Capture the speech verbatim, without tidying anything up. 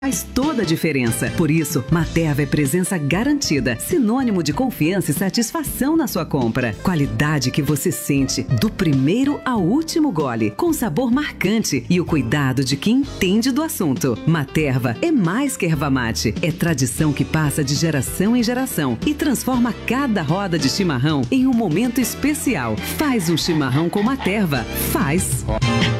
Faz toda a diferença. Por isso, Materva é presença garantida, sinônimo de confiança e satisfação na sua compra. Qualidade que você sente do primeiro ao último gole, com sabor marcante e o cuidado de quem entende do assunto. Materva é mais que erva mate, é tradição que passa de geração em geração e transforma cada roda de chimarrão em um momento especial. Faz um chimarrão com Materva. Faz!